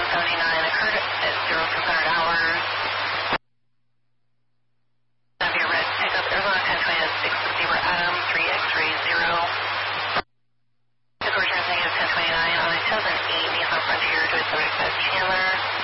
1079 occurred at 0600 hours. Columbia Red pickup Arizona 1020 at 6 Zebra Adam 3 X-ray 0. The course is negative 1029 on a 2008 Nissan Frontier to its subject as Chandler.